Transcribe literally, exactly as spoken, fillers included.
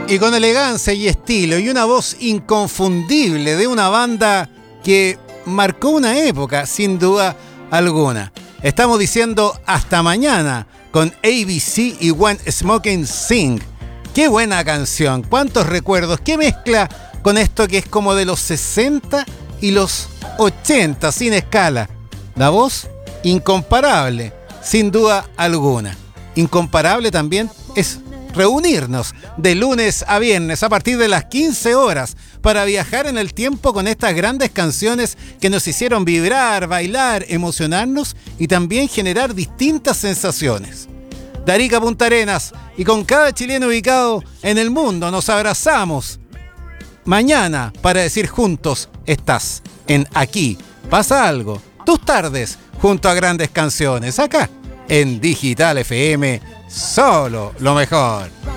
Y con elegancia y estilo y una voz inconfundible de una banda que marcó una época, sin duda alguna. Estamos diciendo hasta mañana con A B C y One Smoking Thing. Qué buena canción, cuántos recuerdos, qué mezcla con esto que es como de los sesenta y los ochenta, sin escala. La voz, incomparable, sin duda alguna. Incomparable también es reunirnos de lunes a viernes a partir de las quince horas para viajar en el tiempo con estas grandes canciones que nos hicieron vibrar, bailar, emocionarnos y también generar distintas sensaciones. De Arica a Punta Arenas y con cada chileno ubicado en el mundo nos abrazamos mañana para decir juntos estás en Aquí Pasa Algo, tus tardes junto a grandes canciones, acá en Digital F M, solo lo mejor.